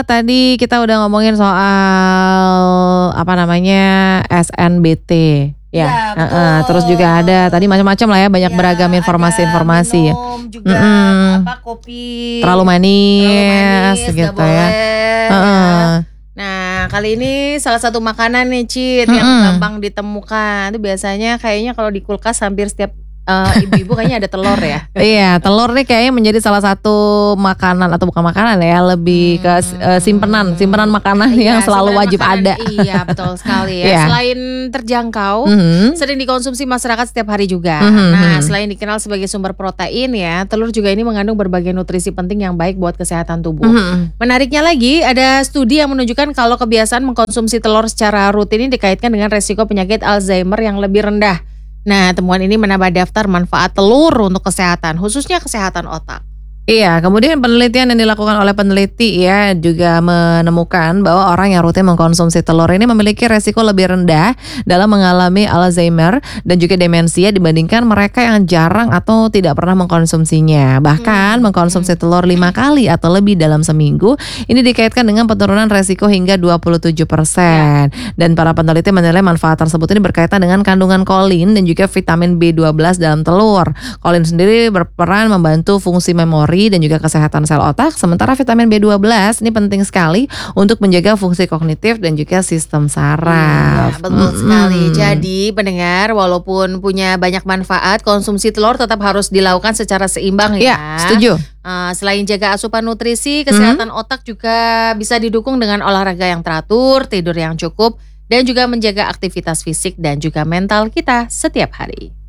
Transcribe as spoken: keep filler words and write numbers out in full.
Tadi kita udah ngomongin soal apa namanya S N B T ya, Iya, heeh, terus juga betul. ada tadi macam-macam lah ya, banyak Ya, beragam informasi-informasi ya. minum juga Mhm. apa kopi Terlalu manis, terlalu manis gak gitu ya. boleh Heeh. ya. Nah kali ini salah satu makanan nih Cid yang Mhm. gampang ditemukan. Itu biasanya kayaknya kalau di kulkas hampir setiap uh, ibu-ibu kayaknya ada telur ya. Iya, telur nih kayaknya menjadi salah satu makanan atau bukan makanan ya, lebih ke uh, simpenan, simpenan makanan Iya, yang selalu simpenan wajib makanan. ada. Iya betul sekali ya. Iya. Selain terjangkau, Mhm. sering dikonsumsi masyarakat setiap hari juga. Mhm, Nah mhm. selain dikenal sebagai sumber protein ya, telur juga ini mengandung berbagai nutrisi penting yang baik buat kesehatan tubuh. Mhm. Menariknya lagi, ada studi yang menunjukkan kalau kebiasaan mengkonsumsi telur secara rutin ini dikaitkan dengan resiko penyakit Alzheimer yang lebih rendah. Nah, temuan ini menambah daftar manfaat telur untuk kesehatan, khususnya kesehatan otak. Iya, kemudian penelitian yang dilakukan oleh peneliti ya juga menemukan bahwa orang yang rutin mengkonsumsi telur ini memiliki resiko lebih rendah dalam mengalami Alzheimer dan juga demensia dibandingkan mereka yang jarang atau tidak pernah mengkonsumsinya. Bahkan Hmm, mengkonsumsi hmm. telur lima kali atau lebih dalam seminggu ini dikaitkan dengan penurunan resiko hingga dua puluh tujuh persen. Dan para peneliti menilai manfaat tersebut ini berkaitan dengan kandungan kolin dan juga vitamin B dua belas dalam telur. Kolin sendiri berperan membantu fungsi memori dan juga kesehatan sel otak, sementara vitamin B dua belas ini penting sekali untuk menjaga fungsi kognitif dan juga sistem saraf. Iya, betul Mm-mm. sekali. Jadi pendengar, walaupun punya banyak manfaat, konsumsi telur tetap harus dilakukan secara seimbang ya. Ya, setuju. Uh, selain jaga asupan nutrisi, kesehatan otak juga bisa didukung dengan olahraga yang teratur, tidur yang cukup, dan juga menjaga aktivitas fisik dan juga mental kita setiap hari.